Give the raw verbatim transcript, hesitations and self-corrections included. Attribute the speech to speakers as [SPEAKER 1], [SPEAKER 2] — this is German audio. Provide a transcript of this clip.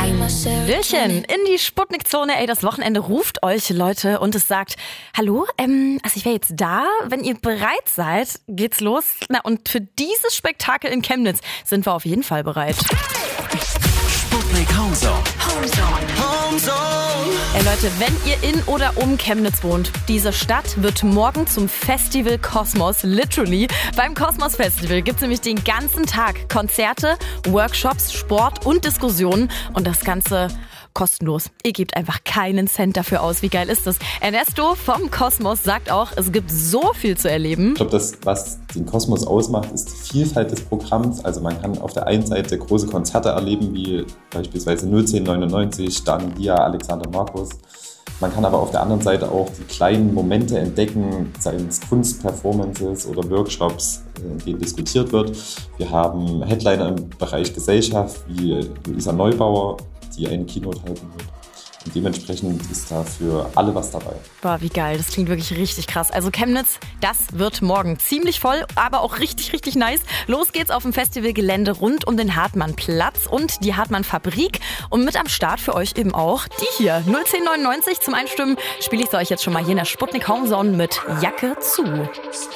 [SPEAKER 1] Hallöchen in die Sputnik-Zone. Ey, das Wochenende ruft euch, Leute, und es sagt, hallo, ähm, also ich wäre jetzt da. Wenn ihr bereit seid, geht's los. Na, und für dieses Spektakel in Chemnitz sind wir auf jeden Fall bereit.
[SPEAKER 2] Sputnik Homezone. Homezone.
[SPEAKER 1] Ey Leute, wenn ihr in oder um Chemnitz wohnt, diese Stadt wird morgen zum Festival Kosmos, literally. Beim Kosmos Festival gibt's nämlich den ganzen Tag Konzerte, Workshops, Sport und Diskussionen und das Ganze kostenlos. Ihr gebt einfach keinen Cent dafür aus. Wie geil ist das? Ernesto vom Kosmos sagt auch, es gibt so viel zu erleben.
[SPEAKER 3] Ich glaube, das, was den Kosmos ausmacht, ist die Vielfalt des Programms. Also man kann auf der einen Seite große Konzerte erleben, wie beispielsweise null zehn neunundneunzig, Dani Dia, Alexander Markus. Man kann aber auf der anderen Seite auch die kleinen Momente entdecken, seien es Kunstperformances oder Workshops, in denen diskutiert wird. Wir haben Headliner im Bereich Gesellschaft, wie Luisa Neubauer, die eine Keynote halten wird. Und dementsprechend ist da für alle was dabei.
[SPEAKER 1] Boah, wie geil. Das klingt wirklich richtig krass. Also Chemnitz, das wird morgen ziemlich voll, aber auch richtig, richtig nice. Los geht's auf dem Festivalgelände rund um den Hartmann-Platz und die Hartmann-Fabrik. Und mit am Start für euch eben auch die hier. null zehn neunundneunzig zum Einstimmen spiele ich euch jetzt schon mal hier in der Sputnik Homezone mit Jacke zu.